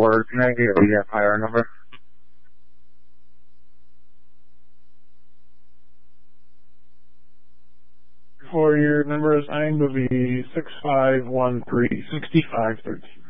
or can I get the higher number? For your number assigned will be 6513, 6513.